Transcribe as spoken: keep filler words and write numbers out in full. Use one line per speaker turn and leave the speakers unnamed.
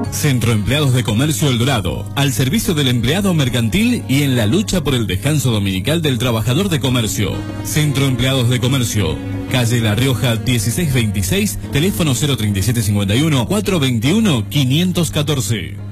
Centro Empleados de Comercio El Dorado, al servicio del empleado mercantil y en la lucha por el descanso dominical del trabajador de comercio. Centro Empleados de Comercio, calle La Rioja dieciséis veintiséis, teléfono cero treinta y siete cincuenta y uno, cuatrocientos veintiuno, quinientos catorce.